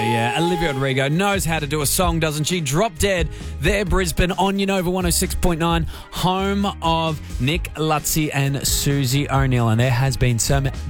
Yeah, Olivia Rodrigo knows how to do a song, doesn't she? Drop Dead there, Brisbane, on Unova 106.9, home of Nick Lutzi and Susie O'Neill. And there has been some